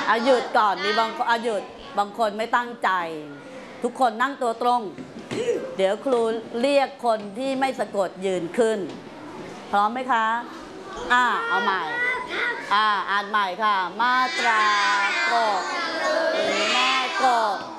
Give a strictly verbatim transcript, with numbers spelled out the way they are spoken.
อาหยุดก่อนมีบางคนอาหยุดบางคนไม่ตั้งใจทุกคนนั่งตัวตรงเดี๋ยวครูเรียกคนที่ไม่สะกดยืนขึ้นพร้อมไหมคะอ่าเอาใหม่อ่าอ่านใหม่ค่ะมาตรากบหรือแม่กบ